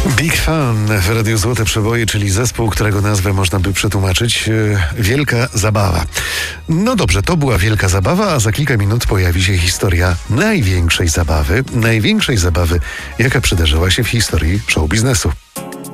Big Fun w Radiu Złote Przeboje, czyli zespół, którego nazwę można by przetłumaczyć Wielka Zabawa. No dobrze, to była Wielka Zabawa, a za kilka minut pojawi się historia największej zabawy, jaka przydarzyła się w historii show biznesu.